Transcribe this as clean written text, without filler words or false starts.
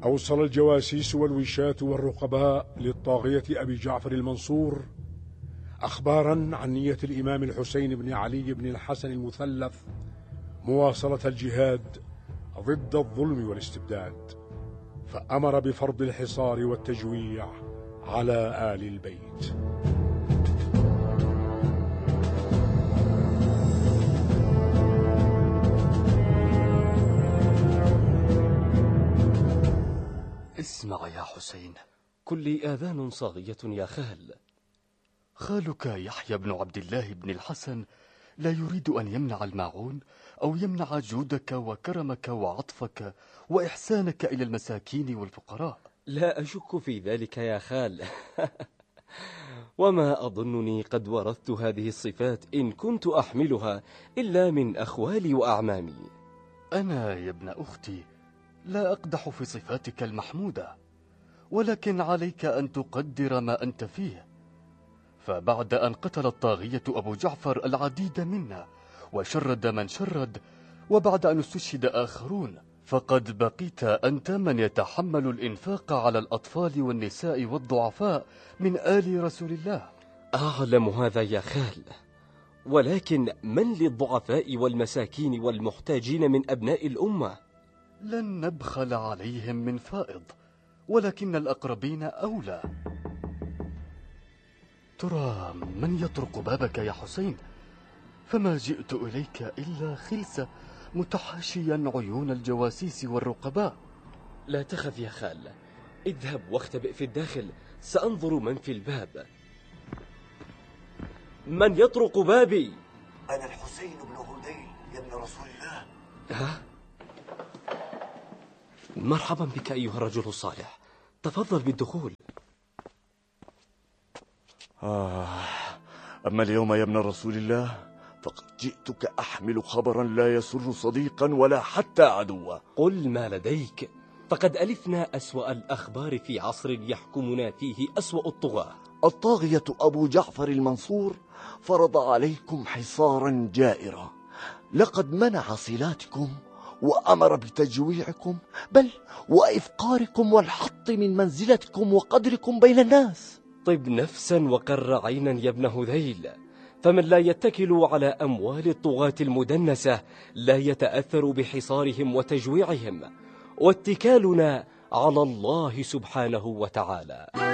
أوصل الجواسيس والوشاة والرقباء للطاغية أبي جعفر المنصور أخبارا عن نية الإمام الحسين بن علي بن الحسن المثلث مواصلة الجهاد ضد الظلم والاستبداد، فأمر بفرض الحصار والتجويع على آل البيت. اسمع يا حسين، كل آذان صاغية يا خال. خالك يحيى بن عبد الله بن الحسن لا يريد أن يمنع الماعون أو يمنع جودك وكرمك وعطفك وإحسانك إلى المساكين والفقراء. لا أشك في ذلك يا خال. وما أظنني قد ورثت هذه الصفات إن كنت أحملها إلا من أخوالي وأعمامي. أنا يا ابن أختي لا أقدح في صفاتك المحمودة، ولكن عليك أن تقدر ما أنت فيه. فبعد أن قتل الطاغية أبو جعفر العديد منا وشرد من شرد، وبعد أن استشهد آخرون، فقد بقيت أنت من يتحمل الإنفاق على الأطفال والنساء والضعفاء من آل رسول الله. أعلم هذا يا خال، ولكن من للضعفاء والمساكين والمحتاجين من أبناء الأمة؟ لن نبخل عليهم من فائض، ولكن الأقربين أولى. ترى من يطرق بابك يا حسين؟ فما جئت إليك إلا خلسة متحاشيا عيون الجواسيس والرقباء. لا تخف يا خال، اذهب واختبئ في الداخل، سأنظر من في الباب. من يطرق بابي؟ أنا الحسين بن هذيل يا ابن رسول الله. ها؟ مرحبا بك أيها الرجل الصالح، تفضل بالدخول. أما اليوم يا ابن رسول الله فقد جئتك أحمل خبرا لا يسر صديقا ولا حتى عدوا. قل ما لديك، فقد ألفنا أسوأ الأخبار في عصر يحكمنا فيه أسوأ الطغاة. الطاغية أبو جعفر المنصور فرض عليكم حصارا جائرا، لقد منع صلاتكم وأمر بتجويعكم، بل وإفقاركم والحط من منزلتكم وقدركم بين الناس. طب نفسا وقر عينا يا ابن هذيل، فمن لا يتكل على أموال الطغاة المدنسة لا يتأثر بحصارهم وتجويعهم، واتكالنا على الله سبحانه وتعالى.